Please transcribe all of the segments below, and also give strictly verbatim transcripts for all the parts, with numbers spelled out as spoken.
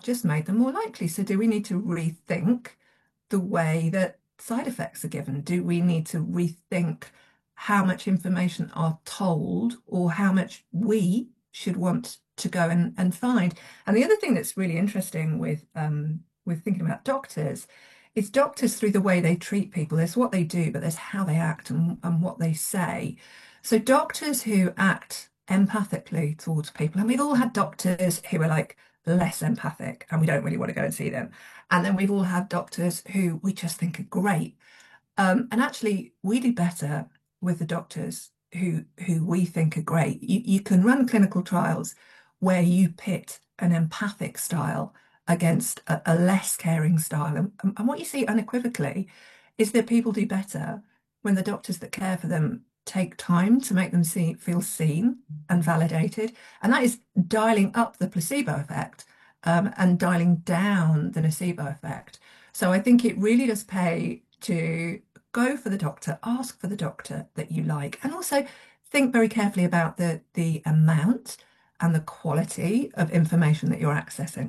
just made them more likely. So do we need to rethink the way that side effects are given? Do we need to rethink how much information are told or how much we should want to go and, and find? And the other thing that's really interesting with um, with thinking about doctors is doctors through the way they treat people. There's what they do, but there's how they act and, and what they say. So doctors who act empathically towards people, and we've all had doctors who are like less empathic and we don't really want to go and see them. And then we've all had doctors who we just think are great. Um, and actually, we do better with the doctors who who we think are great. You, you can run clinical trials where you pit an empathic style against a, a less caring style. And, and what you see unequivocally is that people do better when the doctors that care for them take time to make them see, feel seen and validated. And that is dialing up the placebo effect um, and dialing down the nocebo effect. So I think it really does pay to go for the doctor, ask for the doctor that you like, and also think very carefully about the, the amount and the quality of information that you're accessing.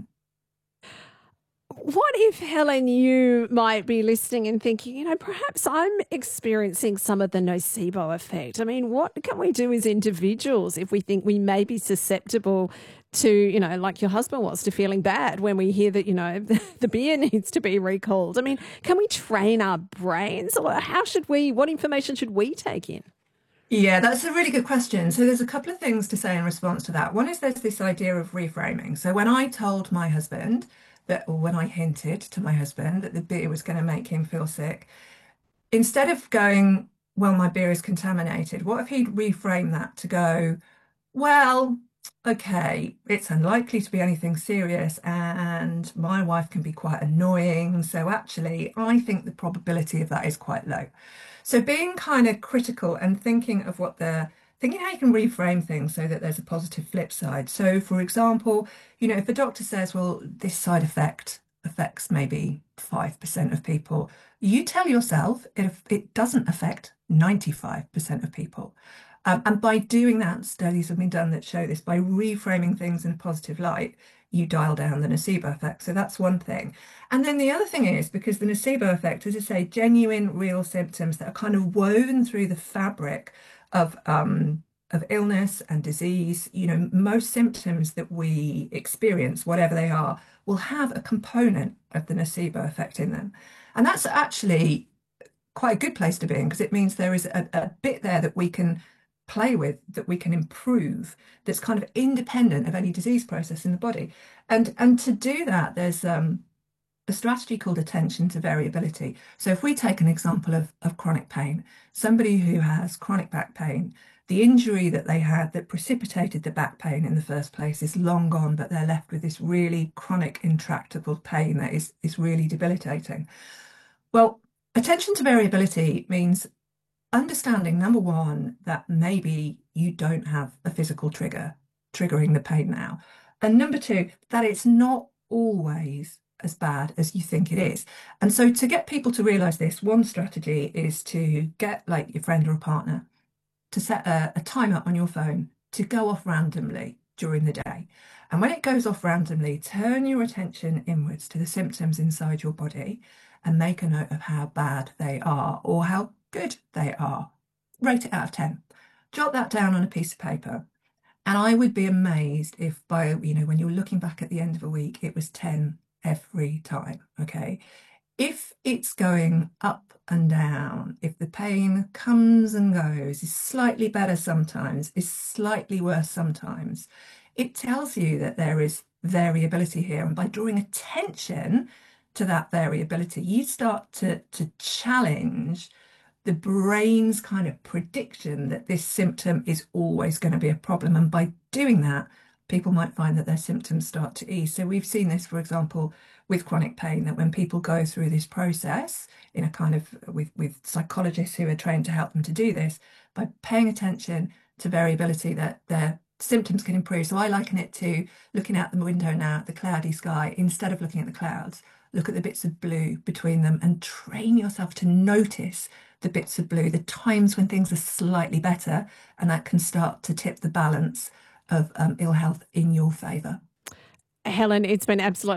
What if, Helen, you might be listening and thinking, you know, perhaps I'm experiencing some of the nocebo effect? I mean, what can we do as individuals if we think we may be susceptible to, you know, like your husband was, to feeling bad when we hear that, you know, the, the beer needs to be recalled? I mean, can we train our brains, or how should we, what information should we take in? Yeah, that's a really good question. So there's a couple of things to say in response to that. One is there's this idea of reframing. So when I told my husband that, or when I hinted to my husband that the beer was going to make him feel sick, instead of going, well, my beer is contaminated, what if he'd reframe that to go, well, okay, it's unlikely to be anything serious, and my wife can be quite annoying. So actually, I think the probability of that is quite low. So being kind of critical and thinking of what they're thinking, how you can reframe things so that there's a positive flip side. So, for example, you know, if a doctor says, well, this side effect affects maybe five percent of people, you tell yourself it, it doesn't affect ninety-five percent of people. Um, and by doing that, studies have been done that show this, by reframing things in a positive light, you dial down the nocebo effect. So that's one thing. And then the other thing is, because the nocebo effect, as I say, genuine, real symptoms that are kind of woven through the fabric of um, of illness and disease. You know, most symptoms that we experience, whatever they are, will have a component of the nocebo effect in them. And that's actually quite a good place to be in, because it means there is a, a bit there that we can play with, that we can improve, that's kind of independent of any disease process in the body. And and to do that, there's um, a strategy called attention to variability. So if we take an example of, of chronic pain, somebody who has chronic back pain, the injury that they had that precipitated the back pain in the first place is long gone, but they're left with this really chronic, intractable pain that is, is really debilitating. Well, attention to variability means understanding, number one, that maybe you don't have a physical trigger triggering the pain now. And number two, that it's not always as bad as you think it is. And so to get people to realize this, one strategy is to get like your friend or a partner to set a, a timer on your phone to go off randomly during the day. And when it goes off randomly, turn your attention inwards to the symptoms inside your body and make a note of how bad they are or how good they are. Rate it out of ten. Jot that down on a piece of paper. And I would be amazed if by, you know, when you're looking back at the end of a week, it was ten every time. Okay. If it's going up and down, if the pain comes and goes, is slightly better sometimes, is slightly worse sometimes, it tells you that there is variability here. And by drawing attention to that variability, you start to, to challenge the brain's kind of prediction that this symptom is always going to be a problem. And by doing that, people might find that their symptoms start to ease. So we've seen this, for example, with chronic pain, that when people go through this process in a kind of with, with psychologists who are trained to help them to do this, by paying attention to variability, that their symptoms can improve. So I liken it to looking out the window now at the cloudy sky. Instead of looking at the clouds, look at the bits of blue between them and train yourself to notice the bits of blue, the times when things are slightly better, and that can start to tip the balance of um, ill health in your favour. Helen, it's been absolutely